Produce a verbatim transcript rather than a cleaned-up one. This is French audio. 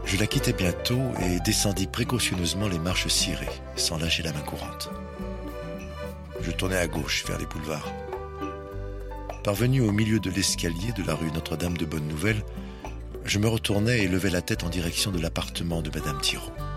Je la quittais bientôt et descendis précautionneusement les marches cirées, sans lâcher la main courante. Je tournai à gauche vers les boulevards. Parvenu au milieu de l'escalier de la rue Notre-Dame de Bonne-Nouvelle, je me retournai et levai la tête en direction de l'appartement de Madame Thiron.